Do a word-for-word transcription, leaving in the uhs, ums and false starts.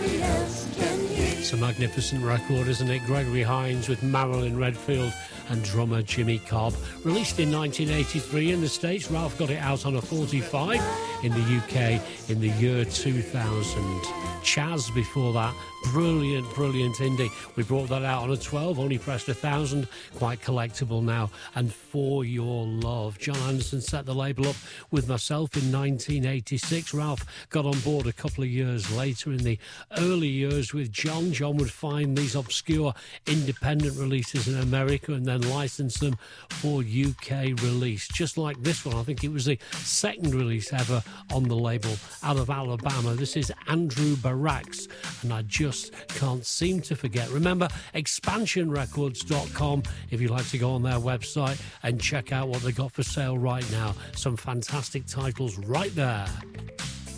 nobody else can hear. It's a magnificent record, isn't it? Gregory Hines with Marilyn Redfield and drummer Jimmy Cobb. Released in nineteen eighty-three in the States, Ralph got it out on a forty-five. In the U K in the year two thousand. Chaz before that. Brilliant, brilliant indie. We brought that out on a twelve, only pressed a thousand. Quite collectible now. And For Your Love. John Anderson set the label up with myself in nineteen eighty-six. Ralph got on board a couple of years later. In the early years with John, John would find these obscure independent releases in America and then license them for U K release. Just like this one. I think it was the second release ever on the label out of Alabama. This is Andrew Baracks, and I just can't seem to forget. Remember, expansion records dot com if you'd like to go on their website and check out what they got for sale right now. Some fantastic titles right there.